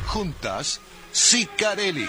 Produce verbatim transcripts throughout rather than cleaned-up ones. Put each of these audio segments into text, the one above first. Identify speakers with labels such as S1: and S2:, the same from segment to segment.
S1: Juntas, Sicarelli.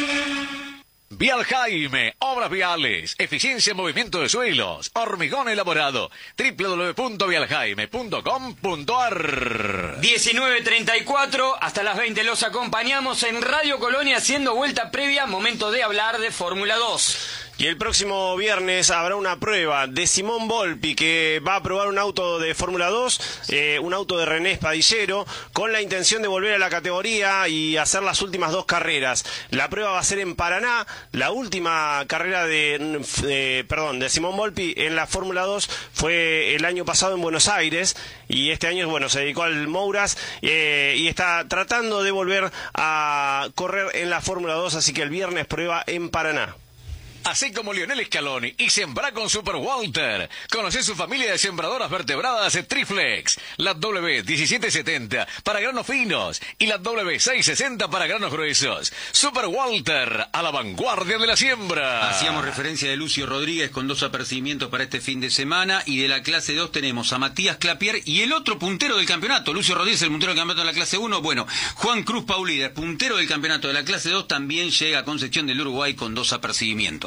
S2: Vial Jaime, obras viales, eficiencia en movimiento de suelos, hormigón elaborado, doble u doble u doble u punto vial jaime punto com punto a r.
S3: diecinueve treinta y cuatro, hasta las veinte los acompañamos en Radio Colonia haciendo vuelta previa, momento de hablar de Fórmula dos.
S4: Y el próximo viernes habrá una prueba de Simón Volpi, que va a probar un auto de Fórmula dos, eh, un auto de René Spadillero, con la intención de volver a la categoría y hacer las últimas dos carreras. La prueba va a ser en Paraná. La última carrera de, de perdón, de Simón Volpi en la Fórmula dos fue el año pasado en Buenos Aires, y este año, bueno, se dedicó al Mouras eh, y está tratando de volver a correr en la Fórmula dos, así que el viernes prueba en Paraná.
S2: Así como Lionel Scaloni y Sembra con Super Walter. Conoce su familia de sembradoras vertebradas Triflex. La W diecisiete setenta para granos finos y la W seiscientos sesenta para granos gruesos. Super Walter, a la vanguardia de la siembra.
S5: Hacíamos referencia de Lucio Rodríguez con dos apercibimientos para este fin de semana, y de la clase dos tenemos a Matías Clapier y el otro puntero del campeonato. Lucio Rodríguez, el puntero del campeonato de la clase uno. Bueno, Juan Cruz Paulida, puntero del campeonato de la clase dos, también llega a Concepción del Uruguay con dos apercibimientos.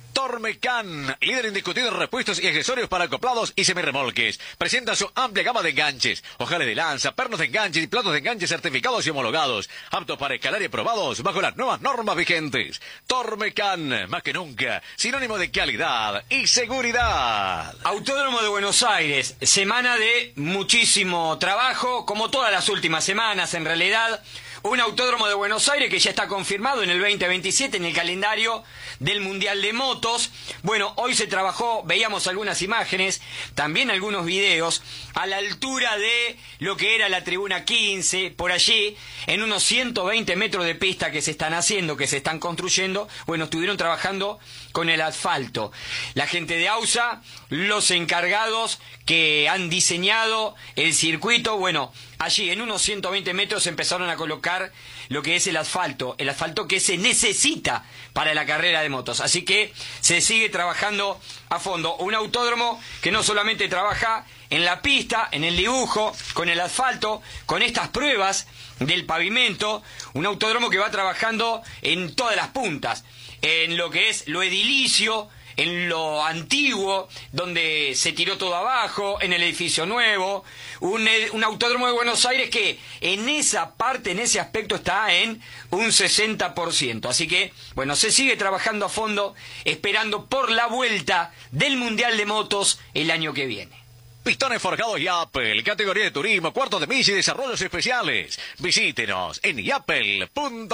S2: Tormecan, líder indiscutido en repuestos y accesorios para acoplados y semirremolques. Presenta su amplia gama de enganches, ojales de lanza, pernos de enganches y platos de enganches certificados y homologados, aptos para escalar y aprobados bajo las nuevas normas vigentes. Tormecan, más que nunca, sinónimo de calidad y seguridad.
S3: Autódromo de Buenos Aires, semana de muchísimo trabajo, como todas las últimas semanas en realidad. Un autódromo de Buenos Aires que ya está confirmado en el veinte veintisiete en el calendario del Mundial de Motos. Bueno, hoy se trabajó, veíamos algunas imágenes, también algunos videos, a la altura de lo que era la tribuna quince, por allí, en unos ciento veinte metros de pista que se están haciendo, que se están construyendo. Bueno, estuvieron trabajando con el asfalto. La gente de AUSA, los encargados que han diseñado el circuito, bueno, allí en unos ciento veinte metros empezaron a colocar lo que es el asfalto, el asfalto que se necesita para la carrera de motos. Así que se sigue trabajando a fondo. Un autódromo que no solamente trabaja en la pista, en el dibujo, con el asfalto, con estas pruebas del pavimento, un autódromo que va trabajando en todas las puntas, en lo que es lo edilicio, en lo antiguo, donde se tiró todo abajo, en el edificio nuevo, un, un autódromo de Buenos Aires que en esa parte, en ese aspecto, está en un sesenta por ciento. Así que, bueno, se sigue trabajando a fondo, esperando por la vuelta del Mundial de Motos el año que viene.
S2: Pistones forjados Yapel, categoría de turismo, cuartos de milla y desarrollos especiales. Visítenos en yapel punto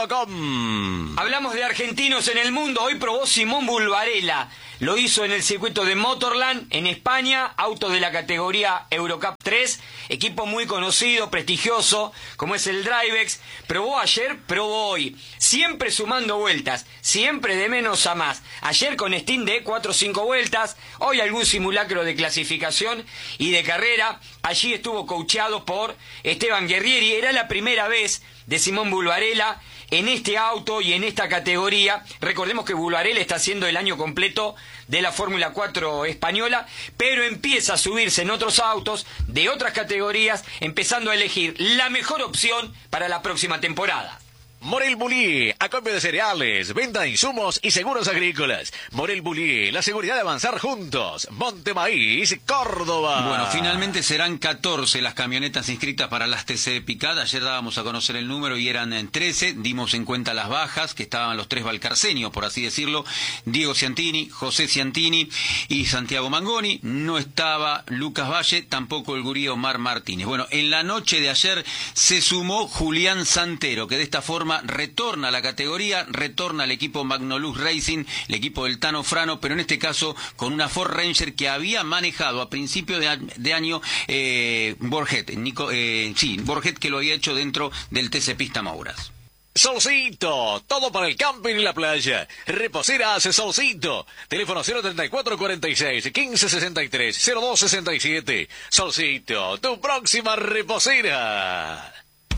S2: com.
S3: Hablamos de argentinos en el mundo. Hoy probó Simón Bulbarella. Lo hizo en el circuito de Motorland, en España, auto de la categoría Eurocup tres, equipo muy conocido, prestigioso, como es el Drivex. Probó ayer, probó hoy, siempre sumando vueltas, siempre de menos a más. Ayer con Steam de cuatro o cinco vueltas, hoy algún simulacro de clasificación y de carrera. Allí estuvo coacheado por Esteban Guerrieri. Era la primera vez de Simón Bulbarella en este auto y en esta categoría. Recordemos que Bulbarella está haciendo el año completo de la Fórmula cuatro española, pero empieza a subirse en otros autos de otras categorías, empezando a elegir la mejor opción para la próxima temporada.
S2: Morel Bullier, acopio de cereales, venta de insumos y seguros agrícolas. Morel Bullier, la seguridad de avanzar juntos. Monte Maíz, Córdoba.
S5: Bueno, finalmente serán catorce las camionetas inscritas para las T C Picada. Ayer dábamos a conocer el número y eran en trece. Dimos en cuenta las bajas, que estaban los tres valcarceños, por así decirlo. Diego Ciantini, José Ciantini y Santiago Mangoni. No estaba Lucas Valle, tampoco el gurí Omar Martínez. Bueno, en la noche de ayer se sumó Julián Santero, que de esta forma retorna a la categoría, retorna al equipo Magnolux Racing, el equipo del Tano Frano, pero en este caso con una Ford Ranger que había manejado a principio de, de año eh, Borget, Nico, eh, sí, Borget, que lo había hecho dentro del T C Pista Mouras.
S2: Solcito, todo para el camping y la playa. Reposeras Solcito. Teléfono cero treinta y cuatro cuarenta y seis quince sesenta y tres cero dos sesenta y siete. Solcito, tu próxima reposera.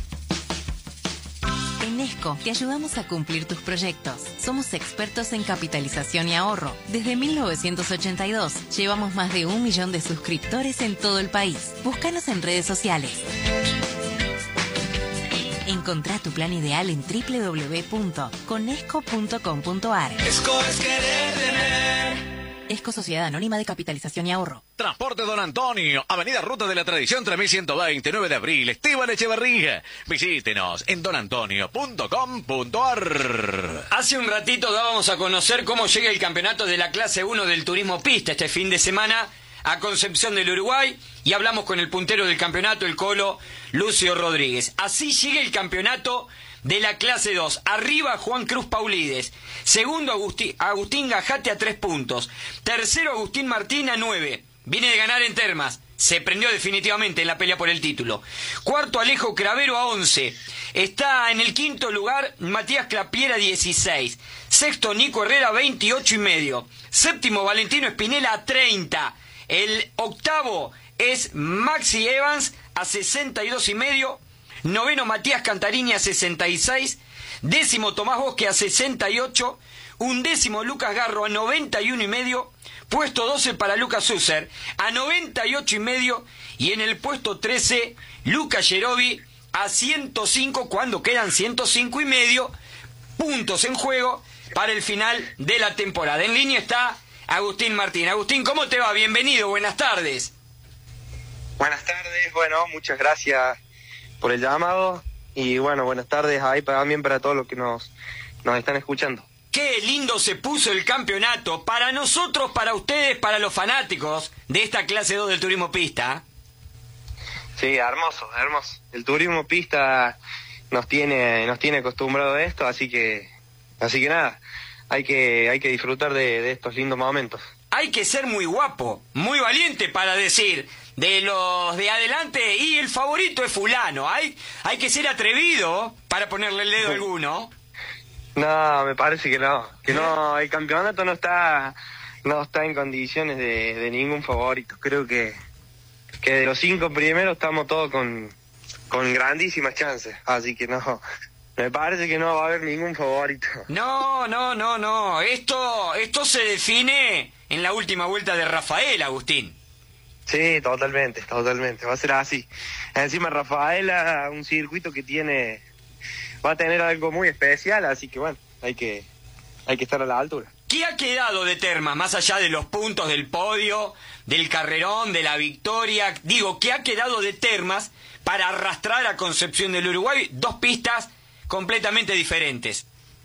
S6: En Nesco te ayudamos a cumplir tus proyectos. Somos expertos en capitalización y ahorro. Desde mil novecientos ochenta y dos llevamos más de un millón de suscriptores en todo el país. Búscanos en redes sociales. Encontrá tu plan ideal en doble u doble u doble u punto conesco punto com punto ar.
S7: Esco es querer tener.
S6: Esco Sociedad Anónima de Capitalización y Ahorro.
S2: Transporte Don Antonio, Avenida Ruta de la Tradición tres mil ciento veinte, nueve de abril, Esteban Echeverría. Visítenos en don antonio punto com punto ar.
S3: Hace un ratito dábamos a conocer cómo llega el campeonato de la clase uno del turismo pista este fin de semana a Concepción del Uruguay y hablamos con el puntero del campeonato, el Colo Lucio Rodríguez. Así llega el campeonato de la clase dos. Arriba Juan Cruz Paulides. Segundo Agustín, Agustín Gajate a tres puntos. Tercero Agustín Martín a nueve. Viene de ganar en Termas. Se prendió definitivamente en la pelea por el título. Cuarto Alejo Cravero a once. Está en el quinto lugar Matías Clapiera dieciséis. Sexto Nico Herrera veintiocho y medio. Séptimo Valentino Espinela a treinta. El octavo es Maxi Evans a sesenta y dos y medio. Noveno Matías Cantarini a sesenta y seis. Décimo Tomás Bosque a sesenta y ocho. Undécimo Lucas Garro a noventa y uno y medio. Puesto doce para Lucas Susser a noventa y ocho y medio. Y en el puesto trece Lucas Yerovi a ciento cinco cuando quedan ciento cinco y medio puntos en juego para el final de la temporada. En línea está Agustín Martín. Agustín, ¿cómo te va? Bienvenido, buenas tardes.
S8: Buenas tardes, bueno, muchas gracias por el llamado y bueno, buenas tardes ahí también para todos los que nos, nos están escuchando.
S3: Qué lindo se puso el campeonato para nosotros, para ustedes, para los fanáticos de esta clase dos del turismo pista.
S8: Sí, hermoso, hermoso. El turismo pista nos tiene nos tiene acostumbrado a esto, así que así que nada, hay que hay que disfrutar de, de estos lindos momentos.
S3: Hay que ser muy guapo, muy valiente para decir de los de adelante y el favorito es fulano. Hay hay que ser atrevido para ponerle el dedo a alguno.
S8: No, me parece que no, que no, el campeonato no está no está en condiciones de, de ningún favorito. Creo que que de los cinco primeros estamos todos con con grandísimas chances, así que no, me parece que no va a haber ningún favorito.
S3: No, no, no, no, esto esto se define en la última vuelta de Rafael, Agustín.
S8: Sí, totalmente, totalmente, va a ser así. Encima Rafaela, un circuito que tiene, va a tener algo muy especial, así que bueno, hay que, hay que estar a la altura.
S3: ¿Qué ha quedado de Termas, más allá de los puntos del podio, del carrerón, de la victoria? Digo, ¿qué ha quedado de Termas para arrastrar a Concepción del Uruguay dos pistas completamente diferentes?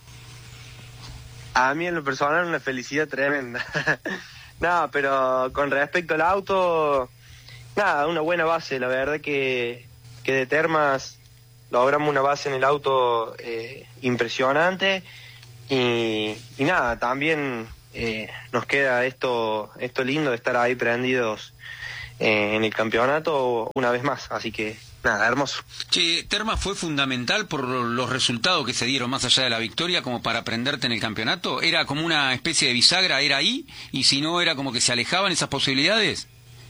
S8: A mí en lo personal una felicidad tremenda. No, pero con respecto al auto, nada, una buena base. La verdad que, que de Termas logramos una base en el auto eh, impresionante y, y nada, también eh, nos queda esto esto lindo de estar ahí prendidos eh, en el campeonato una vez más, así que nada, hermoso.
S5: Che, Termas fue fundamental por los resultados que se dieron más allá de la victoria como para prenderte en el campeonato. ¿Era como una especie de bisagra, era ahí? Y si no, ¿era como que se alejaban esas posibilidades?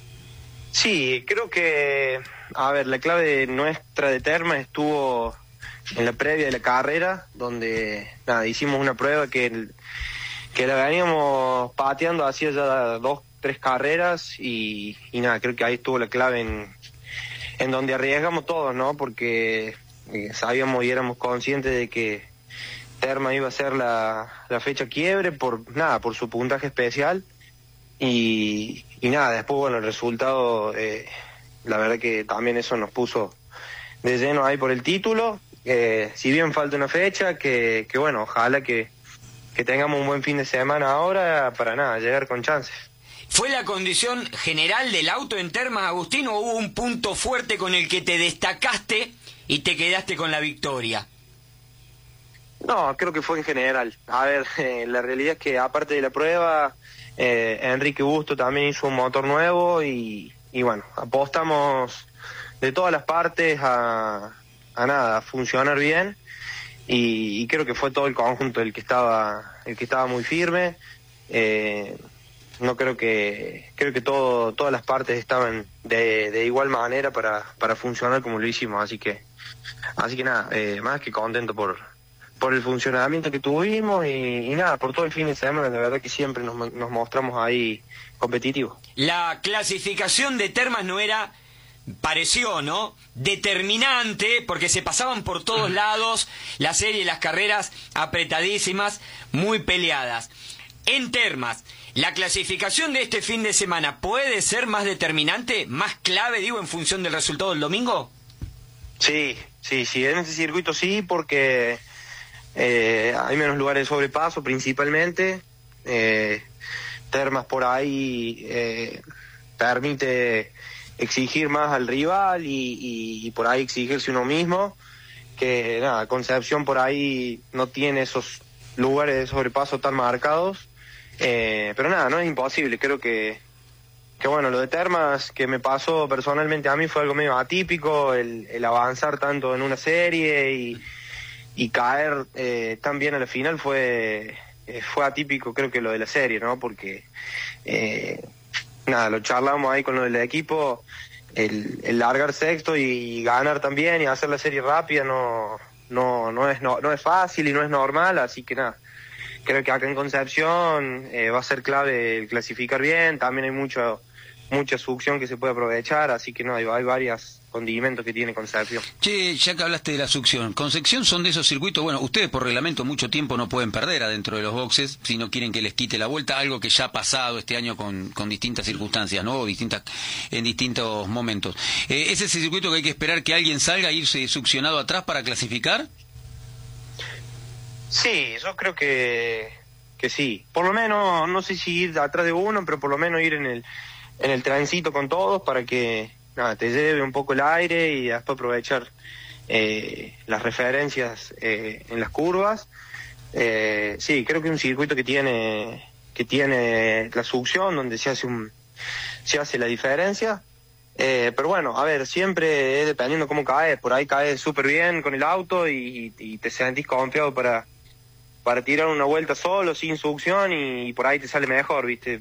S8: Sí, creo que, a ver, la clave nuestra de Termas estuvo en la previa de la carrera, donde nada, hicimos una prueba que, que la veníamos pateando hacía ya dos, tres carreras y, y nada, creo que ahí estuvo la clave en... en donde arriesgamos todos, ¿no? Porque eh, sabíamos y éramos conscientes de que Termas iba a ser la, la fecha quiebre por nada, por su puntaje especial y, y nada, después bueno, el resultado, eh, la verdad que también eso nos puso de lleno ahí por el título, eh, si bien falta una fecha, que, que bueno, ojalá que, que tengamos un buen fin de semana ahora para nada, llegar con chances.
S3: ¿Fue la condición general del auto en Termas, Agustín, o hubo un punto fuerte con el que te destacaste y te quedaste con la victoria?
S8: No, creo que fue en general. A ver, eh, la realidad es que aparte de la prueba, eh, Enrique Busto también hizo un motor nuevo y, y bueno, apostamos de todas las partes a, a nada, a funcionar bien y, y creo que fue todo el conjunto el que estaba, el que estaba muy firme. Eh, No creo que creo que todo todas las partes estaban de, de igual manera para, para funcionar como lo hicimos, así que así que nada, eh, más que contento por por el funcionamiento que tuvimos y, y nada, por todo el fin de semana, la verdad que siempre nos, nos mostramos ahí competitivos.
S3: La clasificación de Termas no era pareció, ¿no?, determinante, porque se pasaban por todos lados la serie y las carreras apretadísimas, muy peleadas. En Termas, ¿la clasificación de este fin de semana puede ser más determinante, más clave, digo, en función del resultado del domingo?
S8: Sí, sí, sí, en ese circuito sí, porque eh, hay menos lugares de sobrepaso principalmente. Eh, Termas por ahí eh, permite exigir más al rival y, y, y por ahí exigirse uno mismo, que nada, Concepción por ahí no tiene esos lugares de sobrepaso tan marcados, eh, pero nada, no es imposible. Creo que, que bueno, lo de Termas que me pasó personalmente a mí fue algo medio atípico, el, el avanzar tanto en una serie y, y caer eh, tan bien a la final fue, eh, fue atípico, creo que lo de la serie, ¿no? Porque eh, nada, lo charlamos ahí con lo del equipo, el, el largar sexto y ganar también y hacer la serie rápida no no no es no, no es fácil y no es normal, así que nada, creo que acá en Concepción eh, va a ser clave el clasificar bien. También hay mucho mucha succión que se puede aprovechar, así que no, hay, hay varios condimentos que tiene Concepción.
S5: Che, ya que hablaste de la succión, Concepción son de esos circuitos, bueno, ustedes por reglamento mucho tiempo no pueden perder adentro de los boxes, si no quieren que les quite la vuelta, algo que ya ha pasado este año con, con distintas circunstancias, ¿no? O distintas, en distintos momentos. Eh, ¿Es ese circuito que hay que esperar que alguien salga e irse succionado atrás para clasificar?
S8: Sí, yo creo que, que sí. Por lo menos, no sé si ir atrás de uno, pero por lo menos ir en el en el tránsito con todos para que nada, te lleve un poco el aire y después aprovechar eh, las referencias eh, en las curvas. Eh, sí, creo que es un circuito que tiene que tiene la succión donde se hace un se hace la diferencia. Eh, pero bueno, a ver, siempre es dependiendo cómo caes. Por ahí caes súper bien con el auto y, y te sentís confiado para para tirar una vuelta solo, sin succión, y, y por ahí te sale mejor, ¿viste?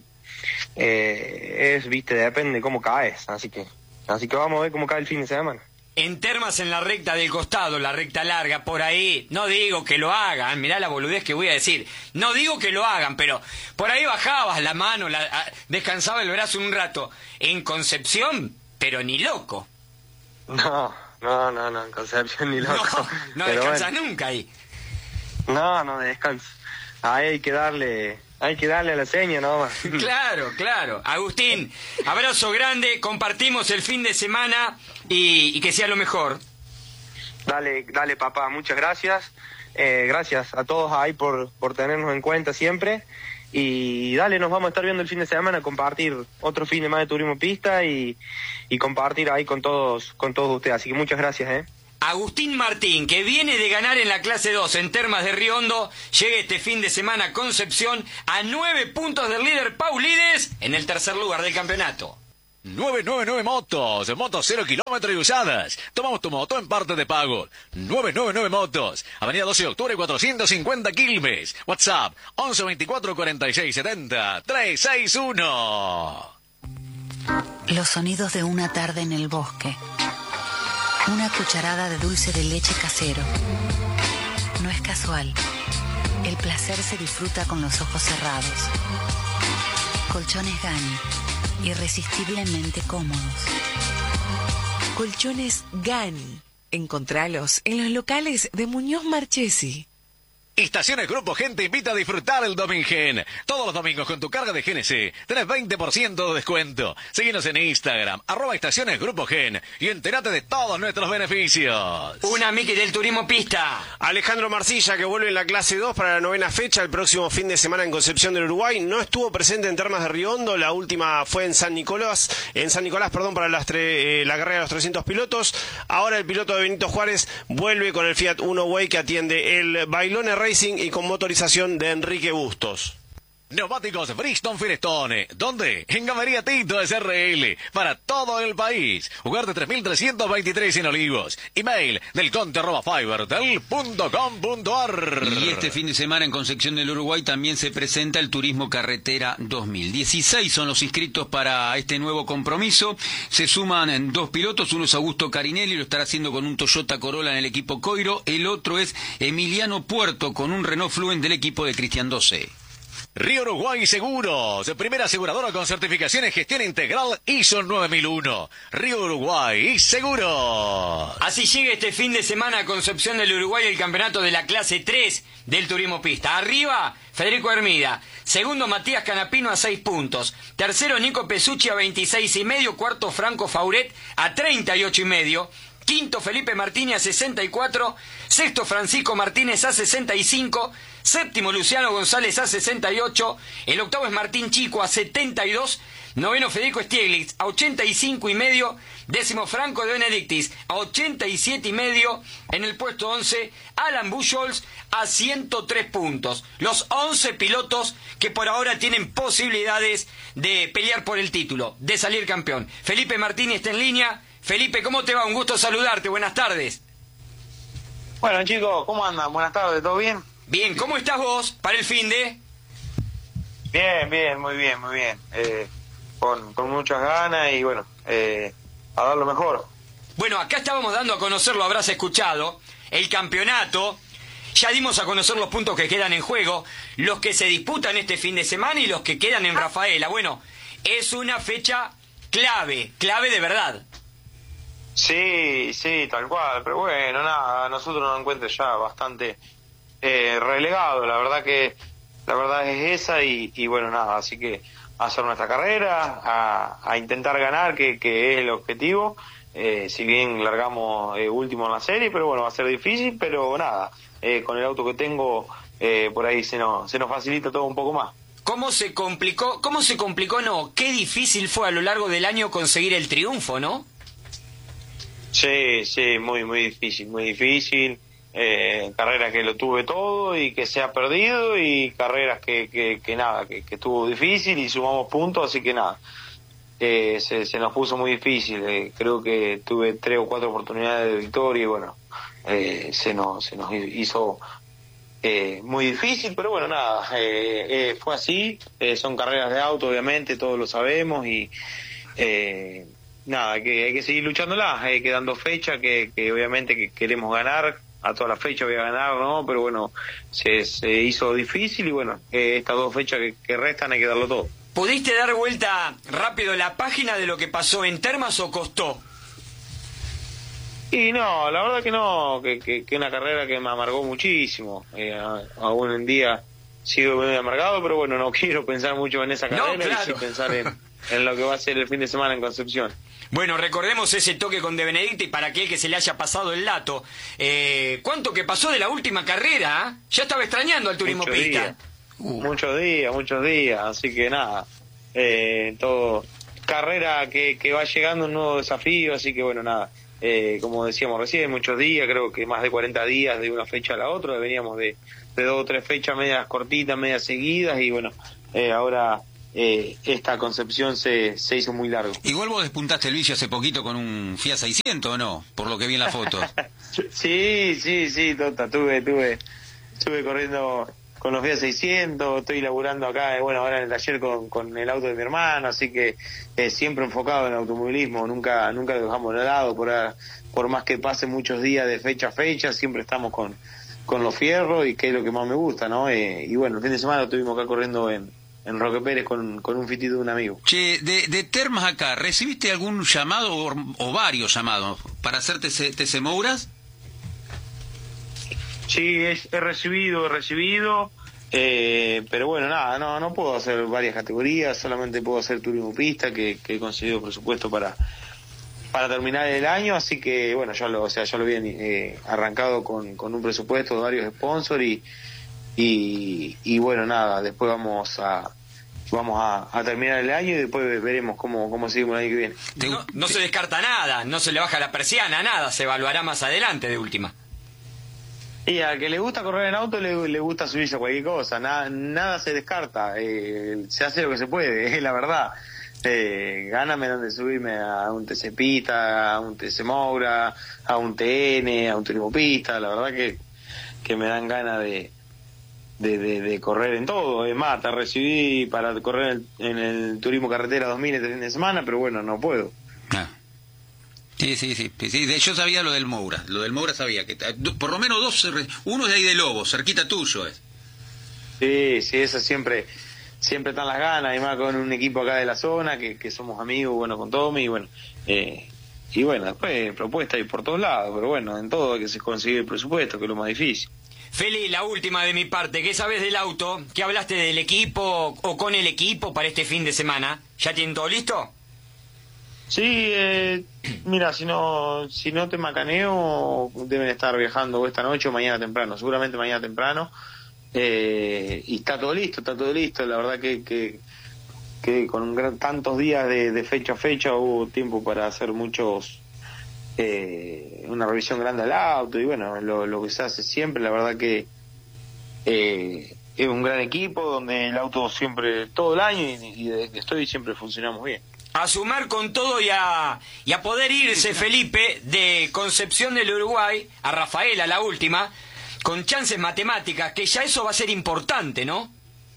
S8: Eh, es, viste, depende de cómo caes, así que así que vamos a ver cómo cae el fin de semana.
S3: En Termas, en la recta del costado, la recta larga, por ahí, no digo que lo hagan, mirá la boludez que voy a decir, no digo que lo hagan, pero por ahí bajabas la mano, la, a, descansaba el brazo un rato. En Concepción, pero ni loco.
S8: No, no, no, no, en Concepción ni loco.
S3: No, no
S8: pero
S3: descansas
S8: bueno.
S3: nunca ahí.
S8: No, no descanso. Ahí hay que darle... Hay que darle a la seña nomás.
S3: Claro, claro. Agustín, abrazo grande, compartimos el fin de semana y, y que sea lo mejor.
S8: Dale, dale papá, muchas gracias. Eh, gracias a todos ahí por, por tenernos en cuenta siempre. Y dale, nos vamos a estar viendo el fin de semana, compartir otro fin de más de Turismo Pista y, y compartir ahí con todos, con todos ustedes. Así que muchas gracias, eh.
S3: Agustín Martín, que viene de ganar en la clase dos en Termas de Río Hondo, llega este fin de semana a Concepción a nueve puntos del líder Paulides en el tercer lugar del campeonato.
S2: nueve nueve nueve Motos, motos cero kilómetros y usadas. Tomamos tu moto en parte de pago. nueve nueve nueve Motos, Avenida doce de octubre, cuatrocientos cincuenta Quilmes. WhatsApp once veinticuatro cuarenta y seis setenta trescientos sesenta y uno.
S9: Los sonidos de una tarde en el bosque. Una cucharada de dulce de leche casero. No es casual. El placer se disfruta con los ojos cerrados. Colchones Gani. Irresistiblemente cómodos.
S10: Colchones Gani. Encontralos en los locales de Muñoz Marchesi.
S2: Estaciones Grupo Gen te invita a disfrutar el Domingen. Todos los domingos con tu carga de G N C tenés veinte por ciento de descuento. Seguinos en Instagram, arroba Estaciones Grupo Gen, y entérate de todos nuestros beneficios.
S3: Una Miki del Turismo Pista.
S4: Alejandro Marcilla, que vuelve en la clase dos para la novena fecha el próximo fin de semana en Concepción del Uruguay. No estuvo presente en Termas de Río Hondo, la última fue en San Nicolás, en San Nicolás, perdón, para las tre, eh, la carrera de los trescientos pilotos. Ahora el piloto de Benito Juárez vuelve con el Fiat Uno Way que atiende el Bailone Racing y con motorización de Enrique Bustos.
S2: Neumáticos Bridgestone Firestone. ¿Dónde? En Galería Tito S R L. Para todo el país. Ugarte tres mil trescientos veintitrés en Olivos. Email del conte arroba fibertel punto com punto ar.
S5: Y este fin de semana en Concepción del Uruguay también se presenta el Turismo Carretera dos mil dieciséis. Son los inscritos para este nuevo compromiso. Se suman dos pilotos. Uno es Augusto Carinelli, lo estará haciendo con un Toyota Corolla en el equipo Coiro. El otro es Emiliano Puerto con un Renault Fluence del equipo de Cristian Doce.
S2: Río Uruguay Seguros, primera aseguradora con certificación en gestión integral I S O nueve mil uno. Río Uruguay Seguros.
S3: Así llega este fin de semana a Concepción del Uruguay el campeonato de la clase tres del turismo pista. Arriba, Federico Hermida. Segundo, Matías Canapino a seis puntos. Tercero, Nico Pesucci a veintiséis y medio. Cuarto, Franco Fauret a treinta y ocho y medio. Quinto, Felipe Martínez a sesenta y cuatro. Sexto, Francisco Martínez a sesenta y cinco. Séptimo, Luciano González a sesenta y ocho. El octavo es Martín Chico a setenta y dos. Noveno, Federico Stieglitz a ochenta y cinco y medio. Décimo, Franco de Benedictis a ochenta y siete y medio. En el puesto once, Alan Buchholz a ciento tres puntos. Los once pilotos que por ahora tienen posibilidades de pelear por el título, de salir campeón. Felipe Martínez está en línea. Felipe, ¿cómo te va? Un gusto saludarte. Buenas tardes.
S11: Bueno, chicos, ¿cómo andan? Buenas tardes, ¿todo bien?
S3: Bien, ¿cómo estás vos para el fin de...?
S11: Bien, bien, muy bien, muy bien. Eh, con, con muchas ganas y bueno, eh, a dar lo mejor.
S3: Bueno, acá estábamos dando a conocer, lo habrás escuchado, el campeonato. Ya dimos a conocer los puntos que quedan en juego, los que se disputan este fin de semana y los que quedan en Rafaela. Bueno, es una fecha clave, clave de verdad.
S11: Sí, sí, tal cual, pero bueno, nada, nosotros nos encuentra ya bastante eh, relegado, la verdad que la verdad es esa y, y bueno, nada, así que hacer nuestra carrera, a, a intentar ganar, que, que es el objetivo, eh, si bien largamos eh, último en la serie, pero bueno, va a ser difícil, pero nada, eh, con el auto que tengo, eh, por ahí se nos, se nos facilita todo un poco más.
S3: ¿Cómo se complicó, cómo se complicó, no, qué difícil fue a lo largo del año conseguir el triunfo, ¿no?
S11: Sí, sí, muy, muy difícil, muy difícil. Eh, carreras que lo tuve todo y que se ha perdido y carreras que, que, que nada, que, que estuvo difícil y sumamos puntos, así que nada, eh, se, se nos puso muy difícil. Eh, creo que tuve tres o cuatro oportunidades de victoria y bueno, eh, se nos, se nos hizo eh, muy difícil, pero bueno, nada, eh, eh, fue así. Eh, son carreras de auto, obviamente, todos lo sabemos y... Eh, Nada, que hay que seguir luchándola, eh, quedando fecha, que, que obviamente que queremos ganar, a todas las fechas voy a ganar, ¿no? Pero bueno, se, se hizo difícil y bueno, eh, estas dos fechas que, que restan hay que darlo todo.
S3: ¿Pudiste dar vuelta rápido la página de lo que pasó en Termas o costó?
S11: Y no, la verdad que no, que, que, que una carrera que me amargó muchísimo, eh, aún en día sigo muy amargado, pero bueno, no quiero pensar mucho en esa carrera, no, claro. Y sí pensar en, en lo que va a ser el fin de semana en Concepción.
S3: Bueno, recordemos ese toque con De Benedicti para aquel que se le haya pasado el dato. Eh, ¿Cuánto que pasó de la última carrera? ¿Eh? Ya estaba extrañando al turismo
S11: muchos
S3: pista.
S11: Días, uh. Muchos días, muchos días, así que nada, eh, todo carrera que, que va llegando un nuevo desafío, así que bueno, nada, eh, como decíamos recién, muchos días, creo que más de cuarenta días de una fecha a la otra, veníamos de, de dos o tres fechas medias cortitas, medias seguidas y bueno, eh, ahora... Eh, esta Concepción se, se hizo muy largo.
S5: Igual vos despuntaste el bici hace poquito con un Fiat seiscientos, ¿o no? Por lo que vi en la foto.
S11: Sí, sí, sí, Tota, tuve, tuve, estuve corriendo con los Fiat seiscientos, estoy laburando acá, bueno, ahora en el taller con, con el auto de mi hermano, así que eh, siempre enfocado en el automovilismo, nunca, nunca lo dejamos de lado, por, a, por más que pasen muchos días de fecha a fecha, siempre estamos con, con los fierros y que es lo que más me gusta, ¿no? Eh, y bueno, el fin de semana estuvimos acá corriendo en en Roque Pérez con, con un fitito de un amigo.
S5: Che, de, de Termas acá, ¿recibiste algún llamado o, o varios llamados para hacer T C Mouras?
S11: Sí, he, he recibido, he recibido, eh, pero bueno, nada, no no puedo hacer varias categorías, solamente puedo hacer turismo pista, que, que he conseguido presupuesto para para terminar el año, así que bueno, ya lo, o sea, ya lo había eh, arrancado con, con un presupuesto de varios sponsors y Y, y bueno, nada, después vamos a vamos a, a terminar el año y después veremos cómo, cómo seguimos el año que viene.
S3: No, no se descarta nada, no se le baja la persiana, nada, se evaluará más adelante de última.
S11: Y al que le gusta correr en auto le, le gusta subirse a cualquier cosa, nada, nada se descarta, eh, se hace lo que se puede, es la verdad. Eh, gáname donde subirme a un T C Pista, a un T C Moura, a un T N, a un Turismo Pista, la verdad que, que me dan ganas de De, de, de correr en todo. Es más, te recibí para correr en el, en el Turismo Carretera dos mil este fin de semana, pero bueno, no puedo.
S5: Ah. Sí, sí, sí, sí. Yo sabía lo del Moura, lo del Moura sabía que por lo menos dos, uno es de ahí de Lobo, cerquita tuyo es.
S11: Sí, sí, eso siempre, siempre están las ganas, además con un equipo acá de la zona, que, que somos amigos, bueno, con Tommy, y bueno, eh, y bueno, después propuestas y por todos lados, pero bueno, en todo hay que se consigue el presupuesto, que es lo más difícil.
S3: Feli, la última de mi parte, ¿qué sabes del auto? ¿Qué hablaste del equipo o con el equipo para este fin de semana? ¿Ya tienen todo listo?
S11: Sí, eh, mira, si no si no te macaneo, deben estar viajando esta noche o mañana temprano, seguramente mañana temprano, eh, y está todo listo, está todo listo, la verdad que, que, que con un gran, tantos días de, de fecha a fecha hubo tiempo para hacer muchos... Eh, una revisión grande al auto y bueno, lo, lo que se hace siempre, la verdad que eh, es un gran equipo donde el auto siempre, todo el año y, y desde que estoy siempre funcionamos bien.
S3: A sumar con todo y a, y a poder irse, Felipe, de Concepción del Uruguay a Rafaela, la última, con chances matemáticas, que ya eso va a ser importante, ¿no?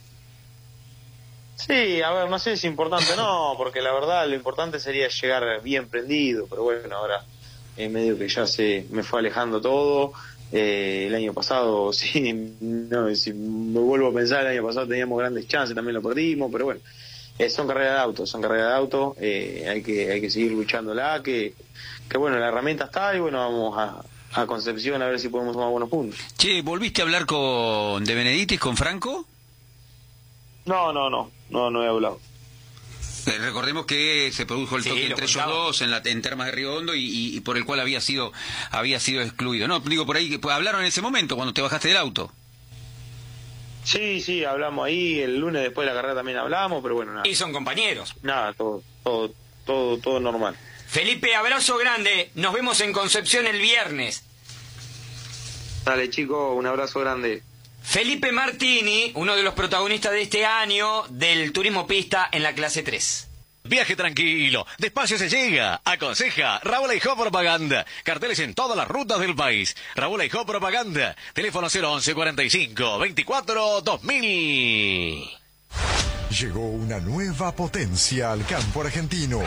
S11: Sí, a ver, no sé si es importante o no, porque la verdad lo importante sería llegar bien prendido, pero bueno, ahora en medio que ya se me fue alejando todo. Eh, el año pasado, sí, no, si me vuelvo a pensar, el año pasado teníamos grandes chances, también lo perdimos, pero bueno, eh, son carreras de auto, son carreras de auto, eh, hay que hay que seguir luchándola, que, que bueno, la herramienta está y bueno, vamos a, a Concepción a ver si podemos tomar buenos puntos.
S5: Che, ¿volviste a hablar con De Benedictis, con Franco?
S11: No, no, no, no, no he hablado.
S5: Eh, recordemos que se produjo el
S3: Sí,
S5: toque
S3: lo
S5: entre ellos
S3: contaba.
S5: dos en, la, en Termas de Río Hondo y, y, y por el cual había sido había sido excluido. No, digo por ahí que pues, hablaron en ese momento cuando te bajaste del auto.
S11: Sí, sí, hablamos ahí, el lunes después de la carrera también hablamos, pero bueno, nada.
S3: Y son compañeros.
S11: Nada, todo, todo, todo, todo normal.
S3: Felipe, abrazo grande. Nos vemos en Concepción el viernes.
S11: Dale, chico, un abrazo grande.
S3: Felipe Martini, uno de los protagonistas de este año del turismo pista en la clase tres.
S2: Viaje tranquilo, despacio se llega. Aconseja Raúl Aijó Propaganda. Carteles en todas las rutas del país. Raúl Aijó Propaganda. Teléfono cero once cuarenta y cinco veinticuatro dos mil.
S12: Llegó una nueva potencia al campo argentino.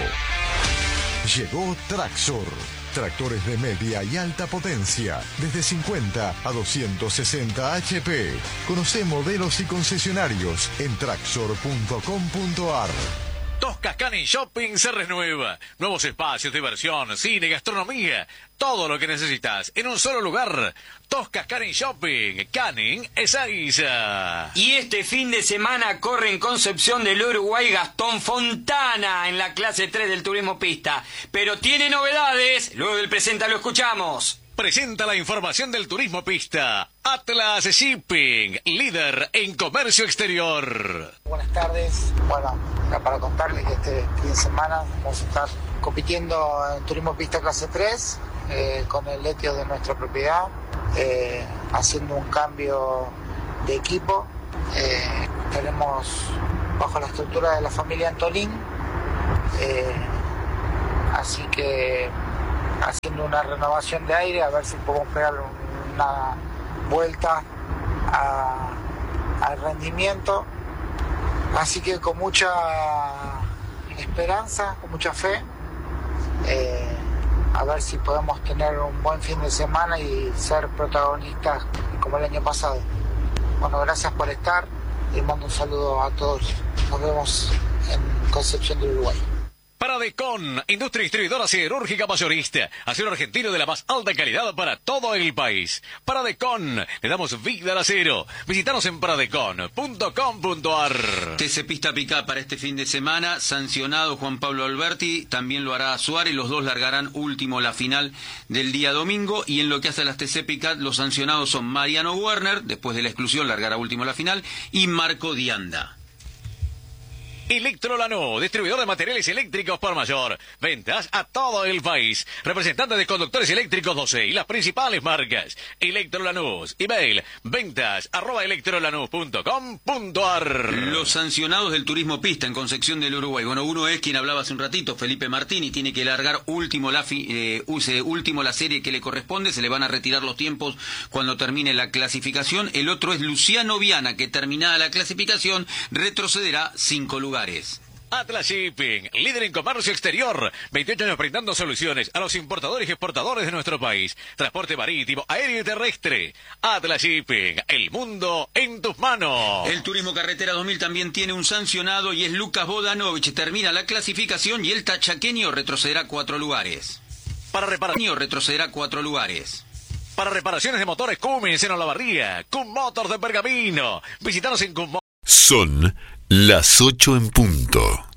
S12: Llegó Traxor. Tractores de media y alta potencia, desde cincuenta a doscientos sesenta H P. Conoce modelos y concesionarios en traxor punto com punto ar.
S2: Toscas Canning Shopping se renueva. Nuevos espacios, diversión, cine, gastronomía. Todo lo que necesitas en un solo lugar. Toscas Canning Shopping. Canning Ezeiza.
S3: Y este fin de semana corre en Concepción del Uruguay Gastón Fontana en la clase tres del turismo pista. Pero tiene novedades. Luego del presenta lo escuchamos.
S2: Presenta la información del turismo pista. Atlas Shipping, líder en comercio exterior.
S13: Buenas tardes. Bueno, para contarles que este fin de semana vamos a estar compitiendo en turismo pista clase tres eh, con el Etios de nuestra propiedad, eh, haciendo un cambio de equipo. Eh, tenemos bajo la estructura de la familia Antolín, eh, así que haciendo una renovación de aire, a ver si podemos pegar una vuelta a, al rendimiento. Así que con mucha esperanza, con mucha fe, eh, a ver si podemos tener un buen fin de semana y ser protagonistas como el año pasado. Bueno, gracias por estar y mando un saludo a todos. Nos vemos en Concepción del Uruguay.
S2: Paradecon, industria distribuidora siderúrgica mayorista, acero argentino de la más alta calidad para todo el país. Paradecon, le damos vida al acero. Visítanos en paradecon punto com punto ar.
S5: T C Pista Picá para este fin de semana, sancionado Juan Pablo Alberti, también lo hará Suárez, los dos largarán último la final del día domingo, y en lo que hace a las T C Picá, los sancionados son Mariano Werner, después de la exclusión largará último la final, y Marco Dianda.
S2: Electrolanús, distribuidor de materiales eléctricos por mayor. Ventas a todo el país. Representante de conductores eléctricos doce y las principales marcas. Electrolanús. Email ventas arroba electrolanús punto com punto ar.
S5: Los sancionados del turismo pista en Concepción del Uruguay. Bueno, uno es quien hablaba hace un ratito, Felipe Martini, tiene que largar último la, fi, eh, use, último la serie que le corresponde. Se le van a retirar los tiempos cuando termine la clasificación. El otro es Luciano Viana, que terminada la clasificación retrocederá cinco lugares.
S2: Atlas Shipping, líder en comercio exterior. veintiocho años brindando soluciones a los importadores y exportadores de nuestro país. Transporte marítimo, aéreo y terrestre. Atlas Shipping, el mundo en tus manos.
S5: El Turismo Carretera dos mil también tiene un sancionado y es Lucas Bodanovich. Termina la clasificación y el tachaqueño retrocederá cuatro lugares.
S2: Para reparar...
S5: retrocederá cuatro lugares.
S2: Para reparaciones de motores Cummins en Olavarría. Cum Motors de Pergamino. Visítanos en Cum.
S12: Son las ocho en punto.